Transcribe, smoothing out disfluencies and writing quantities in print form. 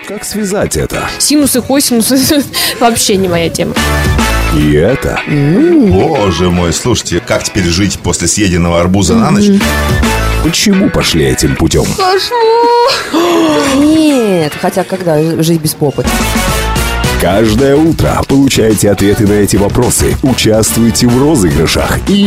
как связать это? Синусы, косинусы вообще не моя тема. И это? Боже мой, слушайте, как теперь жить после съеденного арбуза на ночь? Почему пошли этим путем? Нет, хотя когда жить без попы? Каждое утро получайте ответы на эти вопросы, участвуйте в розыгрышах и